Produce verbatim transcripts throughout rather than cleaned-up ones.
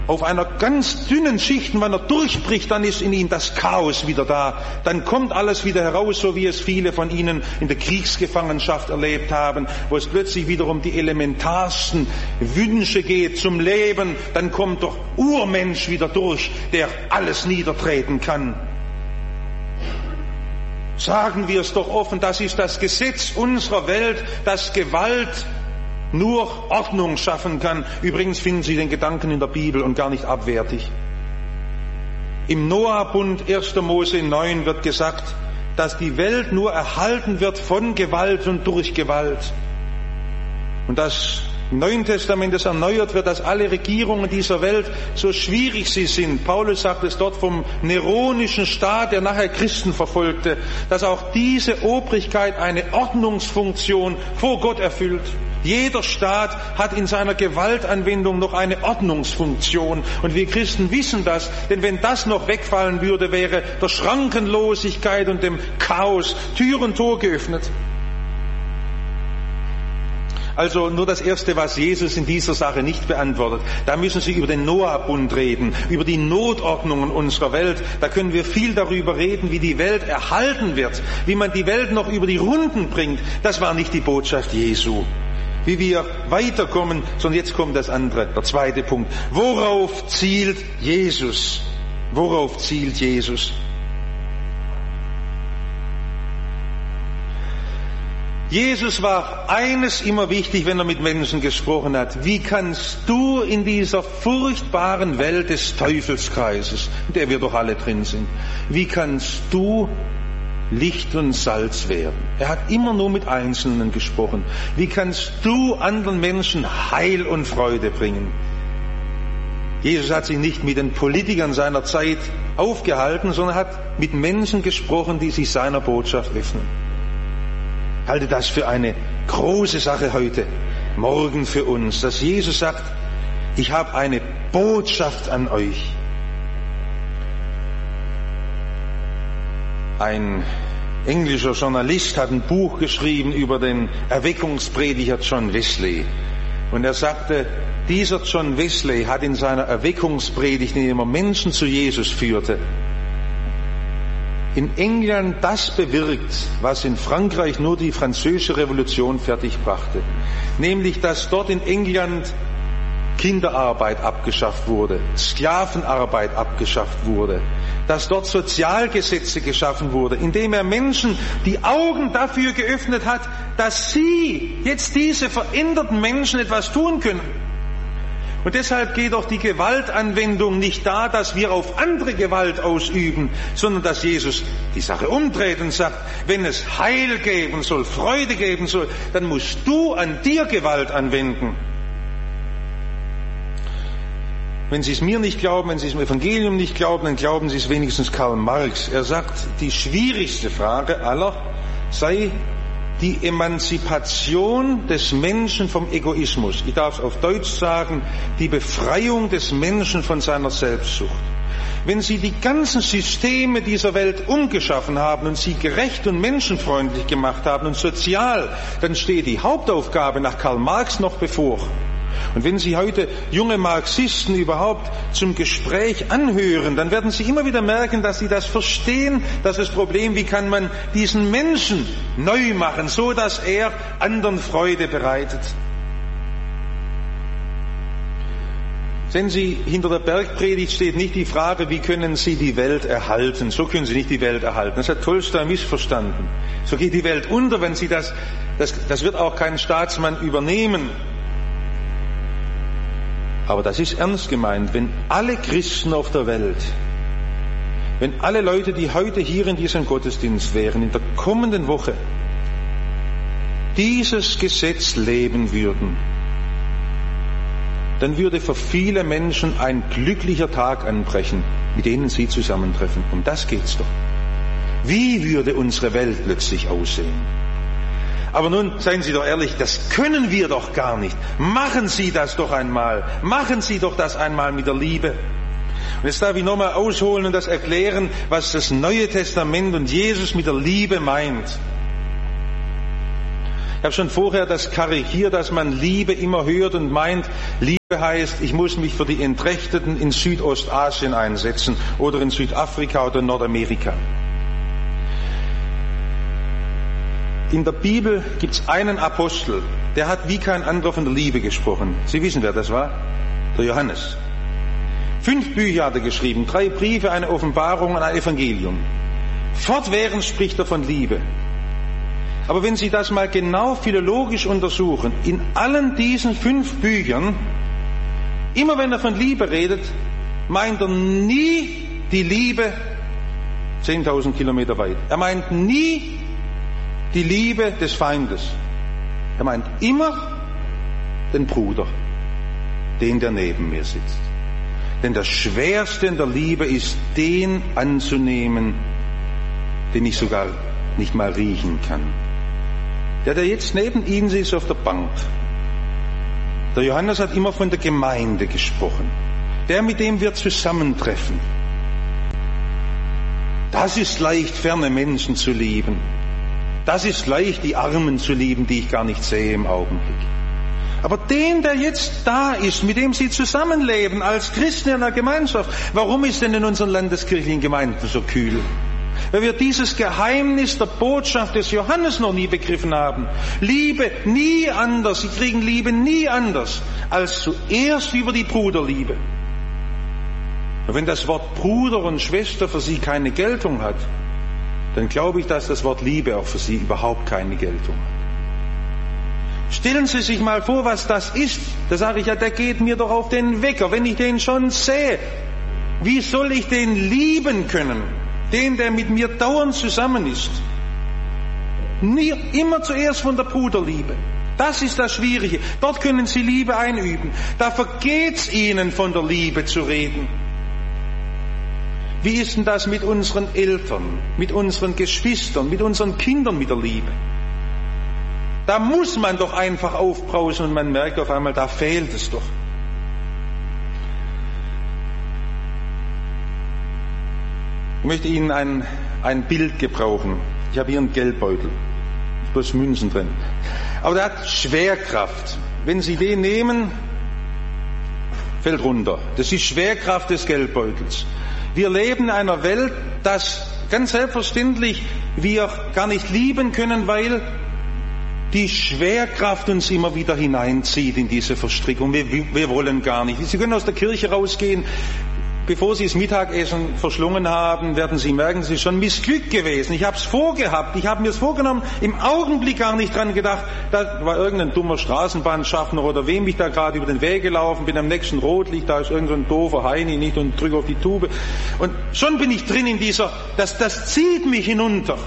auf einer ganz dünnen Schicht, und wenn er durchbricht, dann ist in ihm das Chaos wieder da. Dann kommt alles wieder heraus, so wie es viele von Ihnen in der Kriegsgefangenschaft erlebt haben, wo es plötzlich wieder um die elementarsten Wünsche geht zum Leben. Dann kommt der Urmensch wieder durch, der alles niedertreten kann. Sagen wir es doch offen, das ist das Gesetz unserer Welt, dass Gewalt nur Ordnung schaffen kann. Übrigens finden Sie den Gedanken in der Bibel und gar nicht abwertig. Im Noah-Bund erster Mose neun wird gesagt, dass die Welt nur erhalten wird von Gewalt und durch Gewalt. Und dass im Neuen Testament es erneuert wird, dass alle Regierungen dieser Welt, so schwierig sie sind, Paulus sagt es dort vom neronischen Staat, der nachher Christen verfolgte, dass auch diese Obrigkeit eine Ordnungsfunktion vor Gott erfüllt. Jeder Staat hat in seiner Gewaltanwendung noch eine Ordnungsfunktion. Und wir Christen wissen das, denn wenn das noch wegfallen würde, wäre der Schrankenlosigkeit und dem Chaos Tür und Tor geöffnet. Also nur das Erste, was Jesus in dieser Sache nicht beantwortet. Da müssen Sie über den Noah-Bund reden, über die Notordnungen unserer Welt. Da können wir viel darüber reden, wie die Welt erhalten wird, wie man die Welt noch über die Runden bringt. Das war nicht die Botschaft Jesu. Wie wir weiterkommen, sondern jetzt kommt das andere, der zweite Punkt. Worauf zielt Jesus? Worauf zielt Jesus? Jesus war eines immer wichtig, wenn er mit Menschen gesprochen hat. Wie kannst du in dieser furchtbaren Welt des Teufelskreises, in der wir doch alle drin sind, wie kannst du Licht und Salz werden? Er hat immer nur mit Einzelnen gesprochen. Wie kannst du anderen Menschen Heil und Freude bringen? Jesus hat sich nicht mit den Politikern seiner Zeit aufgehalten, sondern hat mit Menschen gesprochen, die sich seiner Botschaft öffnen. Ich halte das für eine große Sache heute, morgen für uns, dass Jesus sagt, ich habe eine Botschaft an euch. Ein englischer Journalist hat ein Buch geschrieben über den Erweckungsprediger John Wesley. Und er sagte, dieser John Wesley hat in seiner Erweckungspredigt, indem er Menschen zu Jesus führte, in England das bewirkt, was in Frankreich nur die französische Revolution fertigbrachte. Nämlich, dass dort in England Kinderarbeit abgeschafft wurde, Sklavenarbeit abgeschafft wurde, dass dort Sozialgesetze geschaffen wurden, indem er Menschen die Augen dafür geöffnet hat, dass sie, jetzt diese veränderten Menschen, etwas tun können. Und deshalb geht doch die Gewaltanwendung nicht da, dass wir auf andere Gewalt ausüben, sondern dass Jesus die Sache umdreht und sagt, wenn es Heil geben soll, Freude geben soll, dann musst du an dir Gewalt anwenden. Wenn Sie es mir nicht glauben, wenn Sie es im Evangelium nicht glauben, dann glauben Sie es wenigstens Karl Marx. Er sagt, die schwierigste Frage aller sei die Emanzipation des Menschen vom Egoismus. Ich darf es auf Deutsch sagen, die Befreiung des Menschen von seiner Selbstsucht. Wenn Sie die ganzen Systeme dieser Welt umgeschaffen haben und sie gerecht und menschenfreundlich gemacht haben und sozial, dann steht die Hauptaufgabe nach Karl Marx noch bevor. Und wenn Sie heute junge Marxisten überhaupt zum Gespräch anhören, dann werden Sie immer wieder merken, dass sie das verstehen, dass das Problem, wie kann man diesen Menschen neu machen, so dass er anderen Freude bereitet. Sehen Sie, hinter der Bergpredigt steht nicht die Frage, wie können Sie die Welt erhalten. So können Sie nicht die Welt erhalten. Das hat Tolstoi missverstanden. So geht die Welt unter, wenn Sie das, das, das wird auch kein Staatsmann übernehmen. Aber das ist ernst gemeint, wenn alle Christen auf der Welt, wenn alle Leute, die heute hier in diesem Gottesdienst wären, in der kommenden Woche dieses Gesetz leben würden, dann würde für viele Menschen ein glücklicher Tag anbrechen, mit denen sie zusammentreffen. Um das geht's doch. Wie würde unsere Welt plötzlich aussehen? Aber nun, seien Sie doch ehrlich, das können wir doch gar nicht. Machen Sie das doch einmal. Machen Sie doch das einmal mit der Liebe. Und jetzt darf ich nochmal ausholen und das erklären, was das Neue Testament und Jesus mit der Liebe meint. Ich habe schon vorher das karikiert, dass man Liebe immer hört und meint, Liebe Liebe heißt, ich muss mich für die Entrechteten in Südostasien einsetzen oder in Südafrika oder Nordamerika. In der Bibel gibt es einen Apostel, der hat wie kein anderer von der Liebe gesprochen. Sie wissen, wer das war? Der Johannes. Fünf Bücher hat er geschrieben, drei Briefe, eine Offenbarung und ein Evangelium. Fortwährend spricht er von Liebe. Aber wenn Sie das mal genau philologisch untersuchen, in allen diesen fünf Büchern, immer wenn er von Liebe redet, meint er nie die Liebe zehntausend Kilometer weit. Er meint nie die Liebe des Feindes. Er meint immer den Bruder, den, der neben mir sitzt. Denn das Schwerste in der Liebe ist, den anzunehmen, den ich sogar nicht mal riechen kann. Der, der jetzt neben Ihnen sitzt auf der Bank. Der Johannes hat immer von der Gemeinde gesprochen. Der, mit dem wir zusammentreffen. Das ist leicht, ferne Menschen zu lieben. Das ist leicht, die Armen zu lieben, die ich gar nicht sehe im Augenblick. Aber den, der jetzt da ist, mit dem Sie zusammenleben, als Christen in einer Gemeinschaft, warum ist denn in unseren landeskirchlichen Gemeinden so kühl? Weil wir dieses Geheimnis der Botschaft des Johannes noch nie begriffen haben. Liebe nie anders, Sie kriegen Liebe nie anders, als zuerst über die Bruderliebe. Und wenn das Wort Bruder und Schwester für Sie keine Geltung hat, dann glaube ich, dass das Wort Liebe auch für Sie überhaupt keine Geltung hat. Stellen Sie sich mal vor, was das ist. Da sage ich ja, der geht mir doch auf den Wecker, wenn ich den schon sehe. Wie soll ich den lieben können? Den, der mit mir dauernd zusammen ist. Nie, immer zuerst von der Bruderliebe. Das ist das Schwierige. Dort können Sie Liebe einüben. Da vergeht's Ihnen, von der Liebe zu reden. Wie ist denn das mit unseren Eltern, mit unseren Geschwistern, mit unseren Kindern mit der Liebe? Da muss man doch einfach aufbrausen und man merkt auf einmal, da fehlt es doch. Ich möchte Ihnen ein, ein Bild gebrauchen. Ich habe hier einen Geldbeutel. Bloß Münzen drin. Aber der hat Schwerkraft. Wenn Sie den nehmen, fällt runter. Das ist die Schwerkraft des Geldbeutels. Wir leben in einer Welt, das ganz selbstverständlich wir gar nicht lieben können, weil die Schwerkraft uns immer wieder hineinzieht in diese Verstrickung. Wir, wir wollen gar nicht. Sie können aus der Kirche rausgehen. Bevor Sie das Mittagessen verschlungen haben, werden Sie merken, es ist schon missglückt gewesen. Ich habe es vorgehabt, ich habe mir es vorgenommen, im Augenblick gar nicht dran gedacht. Da war irgendein dummer Straßenbahnschaffner oder wem ich da gerade über den Weg gelaufen bin, am nächsten Rotlicht, da ist irgendein so doofer Heini nicht und drücke auf die Tube. Und schon bin ich drin in dieser, das, das zieht mich hinunter.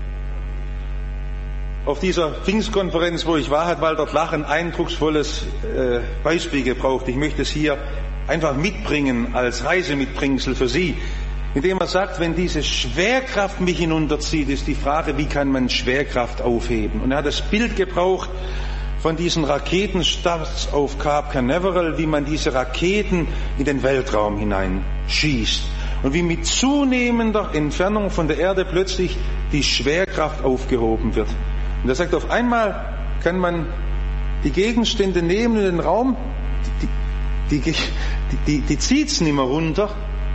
Auf dieser Pfingstkonferenz, wo ich war, hat Walter Flach ein eindrucksvolles äh, Beispiel gebraucht. Ich möchte es hier einfach mitbringen als Reisemitbringsel für Sie, indem er sagt, wenn diese Schwerkraft mich hinunterzieht, ist die Frage, wie kann man Schwerkraft aufheben? Und er hat das Bild gebraucht von diesen Raketenstarts auf Cape Canaveral, wie man diese Raketen in den Weltraum hineinschießt und wie mit zunehmender Entfernung von der Erde plötzlich die Schwerkraft aufgehoben wird. Und er sagt, auf einmal kann man die Gegenstände nehmen in den Raum, die, Die, die, die, die zieht's nicht mehr runter.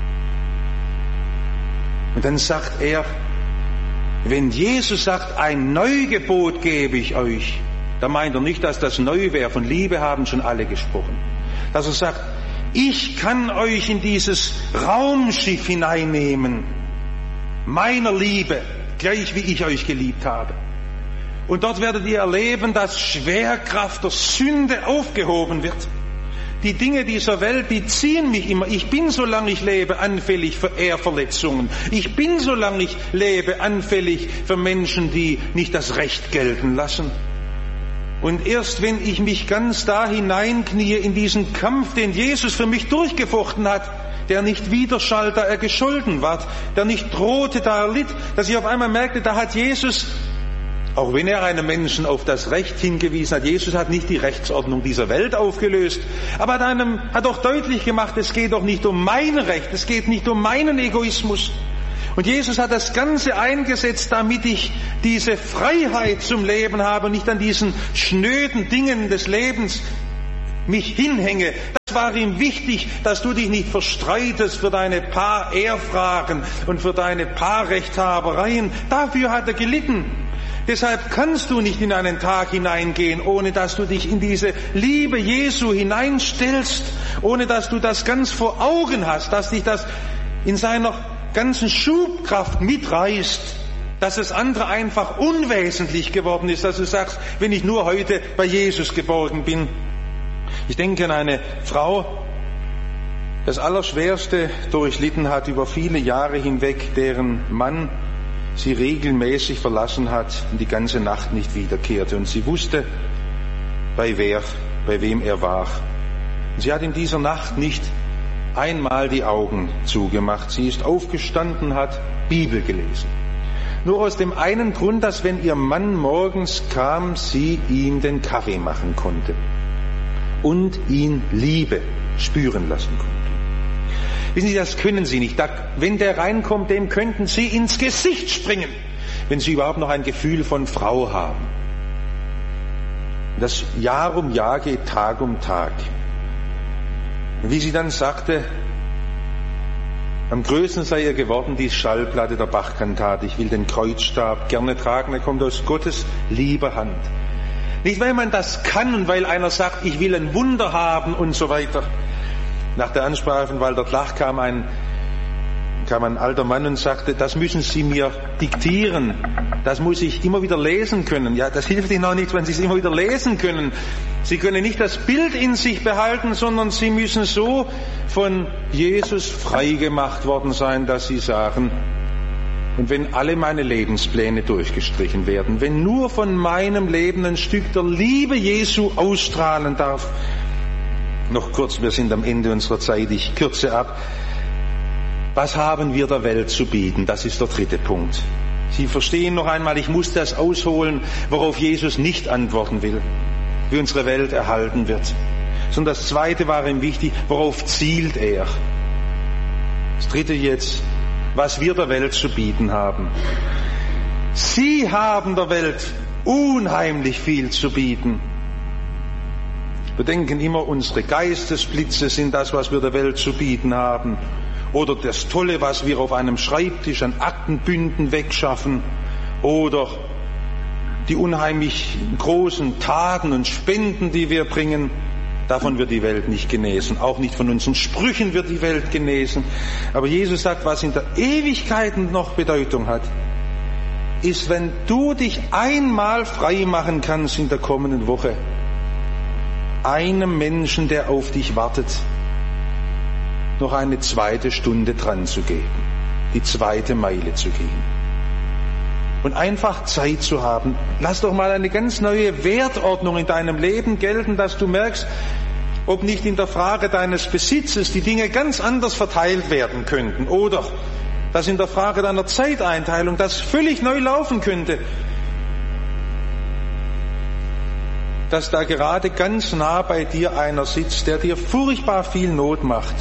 Und dann sagt er, wenn Jesus sagt, ein Neugebot gebe ich euch, da meint er nicht, dass das neu wäre. Von Liebe haben schon alle gesprochen. Dass er sagt, ich kann euch in dieses Raumschiff hineinnehmen, meiner Liebe, gleich wie ich euch geliebt habe. Und dort werdet ihr erleben, dass Schwerkraft der Sünde aufgehoben wird. Die Dinge dieser Welt, die ziehen mich immer. Ich bin, solange ich lebe, anfällig für Ehrverletzungen. Ich bin, solange ich lebe, anfällig für Menschen, die nicht das Recht gelten lassen. Und erst wenn ich mich ganz da hineinknie in diesen Kampf, den Jesus für mich durchgefochten hat, der nicht widerschallt, da er gescholten ward, der nicht drohte, da er litt, dass ich auf einmal merkte, da hat Jesus, auch wenn er einem Menschen auf das Recht hingewiesen hat, Jesus hat nicht die Rechtsordnung dieser Welt aufgelöst, aber hat einem, hat auch deutlich gemacht, es geht doch nicht um mein Recht, es geht nicht um meinen Egoismus. Und Jesus hat das Ganze eingesetzt, damit ich diese Freiheit zum Leben habe und nicht an diesen schnöden Dingen des Lebens mich hinhänge. war ihm wichtig, dass du dich nicht verstreitest für deine paar Ehrfragen und für deine paar Rechthabereien. Dafür hat er gelitten. Deshalb kannst du nicht in einen Tag hineingehen, ohne dass du dich in diese Liebe Jesu hineinstellst, ohne dass du das ganz vor Augen hast, dass dich das in seiner ganzen Schubkraft mitreißt, dass das andere einfach unwesentlich geworden ist, dass du sagst, wenn ich nur heute bei Jesus geborgen bin. Ich denke an eine Frau, das Allerschwerste durchlitten hat über viele Jahre hinweg, deren Mann sie regelmäßig verlassen hat und die ganze Nacht nicht wiederkehrte. Und sie wusste, bei wer, bei wem er war. Und sie hat in dieser Nacht nicht einmal die Augen zugemacht. Sie ist aufgestanden, hat Bibel gelesen. Nur aus dem einen Grund, dass wenn ihr Mann morgens kam, sie ihm den Kaffee machen konnte und ihn Liebe spüren lassen konnte. Wissen Sie, das können Sie nicht. Da, wenn der reinkommt, dem könnten Sie ins Gesicht springen, wenn Sie überhaupt noch ein Gefühl von Frau haben. Das Jahr um Jahr geht, Tag um Tag. Und wie sie dann sagte, am größten sei ihr geworden die Schallplatte der Bach-Kantate. Ich will den Kreuzstab gerne tragen, er kommt aus Gottes lieber Hand. Nicht, weil man das kann und weil einer sagt, ich will ein Wunder haben und so weiter. Nach der Ansprache von Walter Flach kam ein, kam ein alter Mann und sagte, das müssen Sie mir diktieren. Das muss ich immer wieder lesen können. Ja, das hilft Ihnen auch nicht, wenn Sie es immer wieder lesen können. Sie können nicht das Bild in sich behalten, sondern Sie müssen so von Jesus freigemacht worden sein, dass Sie sagen, und wenn alle meine Lebenspläne durchgestrichen werden, wenn nur von meinem Leben ein Stück der Liebe Jesu ausstrahlen darf. Noch kurz, wir sind am Ende unserer Zeit, ich kürze ab. Was haben wir der Welt zu bieten? Das ist der dritte Punkt. Sie verstehen noch einmal, ich muss das ausholen, worauf Jesus nicht antworten will, wie unsere Welt erhalten wird. Sondern das zweite war ihm wichtig, worauf zielt er? Das dritte jetzt, was wir der Welt zu bieten haben. Sie haben der Welt unheimlich viel zu bieten. Wir denken immer, unsere Geistesblitze sind das, was wir der Welt zu bieten haben. Oder das Tolle, was wir auf einem Schreibtisch an Aktenbünden wegschaffen. Oder die unheimlich großen Taten und Spenden, die wir bringen. Davon wird die Welt nicht genesen. Auch nicht von unseren Sprüchen wird die Welt genesen. Aber Jesus sagt, was in der Ewigkeit noch Bedeutung hat, ist, wenn du dich einmal frei machen kannst in der kommenden Woche, einem Menschen, der auf dich wartet, noch eine zweite Stunde dran zu geben, die zweite Meile zu gehen. Und einfach Zeit zu haben. Lass doch mal eine ganz neue Wertordnung in deinem Leben gelten, dass du merkst, ob nicht in der Frage deines Besitzes die Dinge ganz anders verteilt werden könnten oder dass in der Frage deiner Zeiteinteilung das völlig neu laufen könnte. Dass da gerade ganz nah bei dir einer sitzt, der dir furchtbar viel Not macht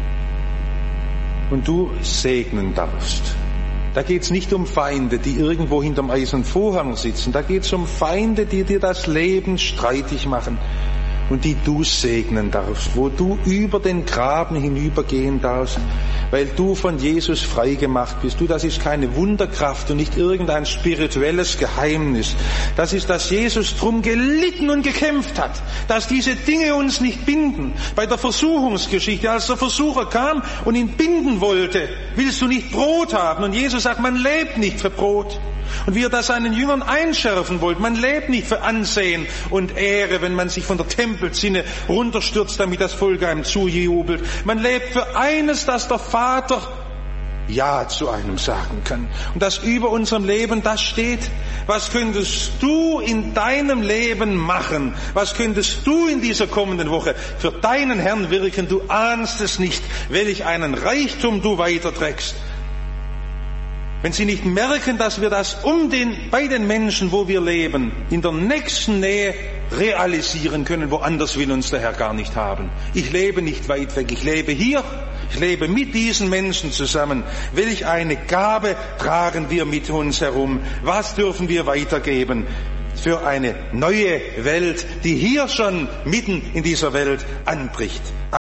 und du segnen darfst. Da geht's nicht um Feinde, die irgendwo hinterm eisernen Vorhang sitzen. Da geht's um Feinde, die dir das Leben streitig machen und die du segnen darfst, wo du über den Graben hinübergehen darfst, weil du von Jesus frei gemacht bist. Du, das ist keine Wunderkraft und nicht irgendein spirituelles Geheimnis. Das ist, dass Jesus drum gelitten und gekämpft hat, dass diese Dinge uns nicht binden. Bei der Versuchungsgeschichte, als der Versucher kam und ihn binden wollte, willst du nicht Brot haben? Und Jesus sagt, man lebt nicht für Brot. Und wie er das seinen Jüngern einschärfen wollte, man lebt nicht für Ansehen und Ehre, wenn man sich von der Tempelzinne runterstürzt, damit das Volk einem zujubelt. Man lebt für eines, dass der Vater Ja zu einem sagen kann. Und das über unserem Leben, das steht. Was könntest du in deinem Leben machen? Was könntest du in dieser kommenden Woche für deinen Herrn wirken? Du ahnst es nicht, welch einen Reichtum du weiterträgst. Wenn sie nicht merken, dass wir das um den, bei den Menschen, wo wir leben, in der nächsten Nähe realisieren können, woanders will uns der Herr gar nicht haben. Ich lebe nicht weit weg, ich lebe hier, ich lebe mit diesen Menschen zusammen. Welch eine Gabe tragen wir mit uns herum? Was dürfen wir weitergeben? für eine neue Welt, die hier schon mitten in dieser Welt anbricht.